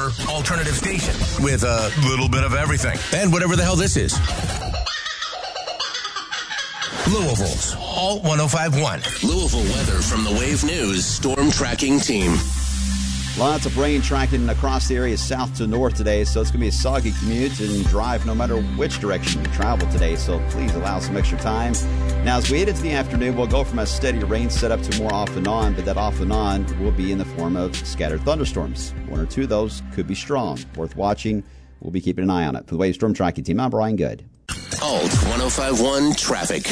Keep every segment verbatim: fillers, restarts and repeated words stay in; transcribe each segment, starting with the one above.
your alternative station with a little bit of everything and whatever the hell this is. Louisville's Alt ten fifty-one. Louisville weather from the Wave News Storm Tracking Team. Lots of rain tracking across the area south to north today, so it's going to be a soggy commute and drive no matter which direction you travel today, so please allow some extra time. Now, as we head into the afternoon, we'll go from a steady rain setup to more off and on, but that off and on will be in the form of scattered thunderstorms. One or two of those could be strong. Worth watching. We'll be keeping an eye on it. For the Wave Storm Tracking Team, I'm Brian Good. Alt ten fifty-one Traffic.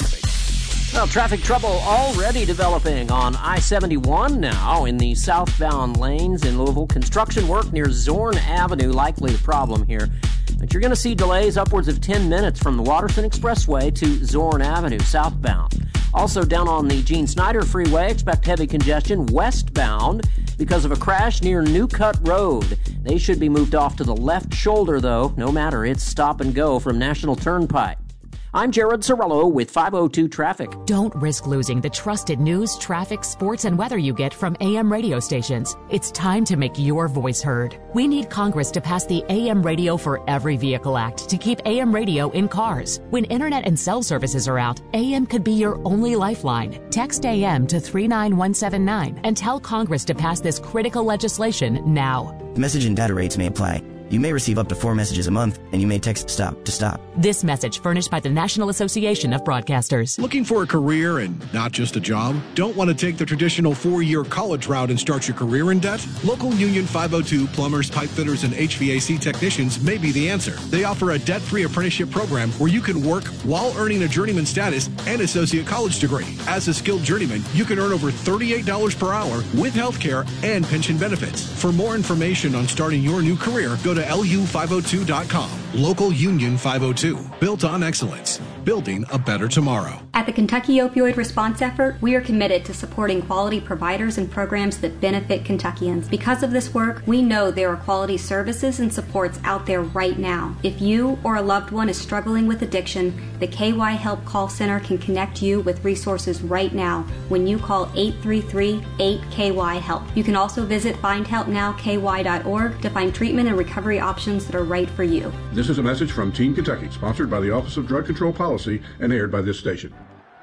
Well, traffic trouble already developing on I seventy-one now in the southbound lanes in Louisville. Construction work near Zorn Avenue, likely the problem here. But you're going to see delays upwards of ten minutes from the Waterston Expressway to Zorn Avenue, southbound. Also down on the Gene Snyder Freeway, expect heavy congestion westbound because of a crash near New Cut Road. They should be moved off to the left shoulder, though. No matter, it's stop and go from National Turnpike. I'm Jared Sorello with five oh two Traffic. Don't risk losing the trusted news, traffic, sports, and weather you get from A M radio stations. It's time to make your voice heard. We need Congress to pass the A M Radio for Every Vehicle Act to keep A M radio in cars. When internet and cell services are out, A M could be your only lifeline. Text A M to three nine one seven nine and tell Congress to pass this critical legislation now. Message and data rates may apply. You may receive up to four messages a month, and you may text STOP to stop. This message furnished by the National Association of Broadcasters. Looking for a career and not just a job? Don't want to take the traditional four-year college route and start your career in debt? Local Union five oh two plumbers, pipe fitters, and H V A C technicians may be the answer. They offer a debt-free apprenticeship program where you can work while earning a journeyman status and associate college degree. As a skilled journeyman, you can earn over thirty-eight dollars per hour with health care and pension benefits. For more information on starting your new career, go to L U five oh two dot com. Local Union five oh two. Built on excellence. Building a better tomorrow. At the Kentucky Opioid Response Effort, we are committed to supporting quality providers and programs that benefit Kentuckians. Because of this work, we know there are quality services and supports out there right now. If you or a loved one is struggling with addiction, the K Y Help Call Center can connect you with resources right now when you call eight three three eight K Y help. You can also visit find help now K Y dot org to find treatment and recovery options that are right for you. This is a message from Teen Kentucky, sponsored by the Office of Drug Control Policy and aired by this station.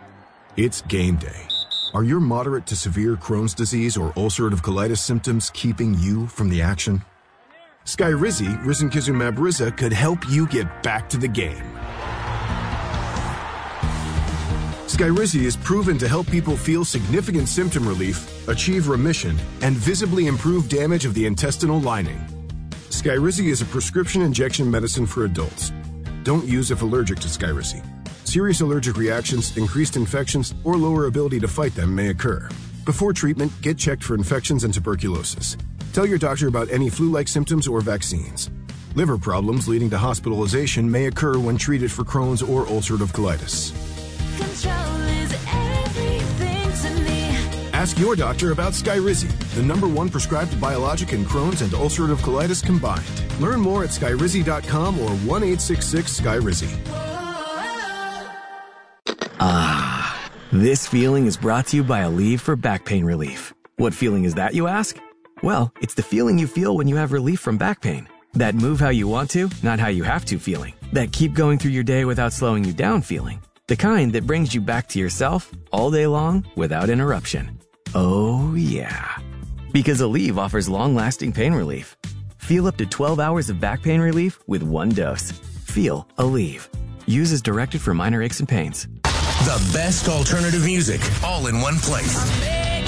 It's game day. Are your moderate to severe Crohn's disease or ulcerative colitis symptoms keeping you from the action? Skyrizi, risankizumab Riza, could help you get back to the game. Skyrizi is proven to help people feel significant symptom relief, achieve remission, and visibly improve damage of the intestinal lining. Skyrizi is a prescription injection medicine for adults. Don't use if allergic to Skyrizi. Serious allergic reactions, increased infections, or lower ability to fight them may occur. Before treatment, get checked for infections and tuberculosis. Tell your doctor about any flu-like symptoms or vaccines. Liver problems leading to hospitalization may occur when treated for Crohn's or ulcerative colitis. Control is everything to me. Ask your doctor about Skyrizi, the number one prescribed biologic in Crohn's and ulcerative colitis combined. Learn more at skyrizi dot com or one eight six six Skyrizi. Ah, this feeling is brought to you by Aleve for back pain relief. What feeling is that, you ask? Well, it's the feeling you feel when you have relief from back pain. That move how you want to, not how you have to feeling. That keep going through your day without slowing you down feeling. The kind that brings you back to yourself all day long without interruption. Oh, yeah. Because Aleve offers long-lasting pain relief. Feel up to twelve hours of back pain relief with one dose. Feel Aleve. Use as directed for minor aches and pains. The best alternative music, all in one place.